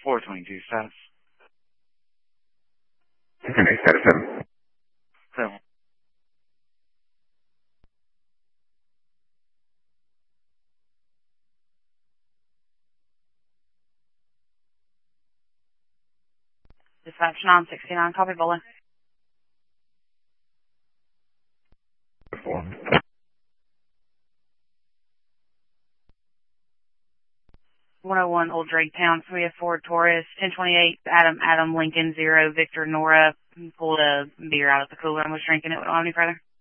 422 status. Okay, status 7. 7. Dispatch 969, copy Bowling. 4. 101 Old Drake Town, 304 Taurus, 1028 Adam Lincoln 0 Victor Nora pulled a beer out of the cooler and was drinking it. Would I have any further?